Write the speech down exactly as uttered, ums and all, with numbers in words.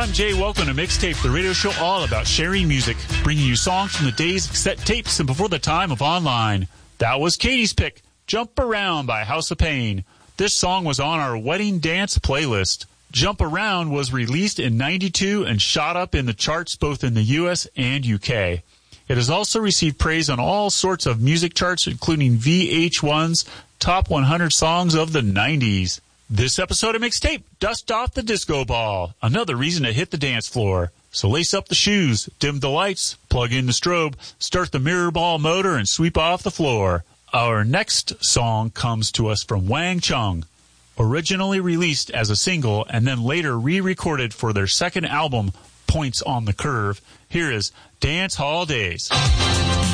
I'm Jay. Welcome to Mixtape, the radio show all about sharing music, bringing you songs from the days of cassette tapes and before the time of online. That was Katie's pick, Jump Around by House of Pain. This song was on our wedding dance playlist. Jump Around was released in ninety-two and shot up in the charts both in the U S and U K. It has also received praise on all sorts of music charts, including V H one's Top one hundred Songs of the nineties. This episode of Mixtape, dust off the disco ball. Another reason to hit the dance floor. So lace up the shoes, dim the lights, plug in the strobe, start the mirror ball motor, and sweep off the floor. Our next song comes to us from Wang Chung. Originally released as a single and then later re-recorded for their second album, Points on the Curve, here is Dance Hall Days.